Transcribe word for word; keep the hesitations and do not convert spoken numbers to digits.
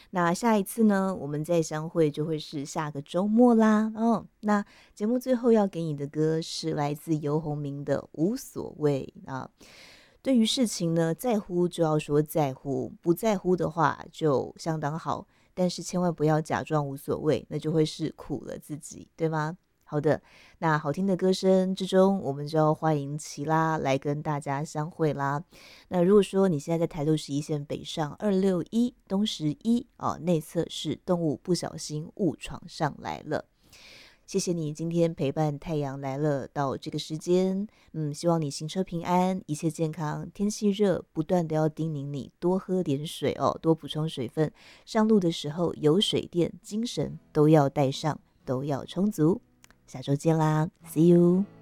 那下一次呢，我们再相会就会是下个周末啦。哦，那节目最后要给你的歌是来自游鸿明的《无所谓》啊。对于事情呢，在乎就要说在乎，不在乎的话就相当好，但是千万不要假装无所谓，那就会是苦了自己，对吗？好的，那好听的歌声之中，我们就要欢迎齐拉来跟大家相会啦。那如果说你现在在台六十一线北上二六一东十一哦，内侧是动物不小心误闯上来了。谢谢你今天陪伴太阳来了到这个时间，嗯，希望你行车平安，一切健康。天气热，不断的要叮咛你多喝点水哦，多补充水分。上路的时候有水电，精神都要带上，都要充足。下周见啦，See you。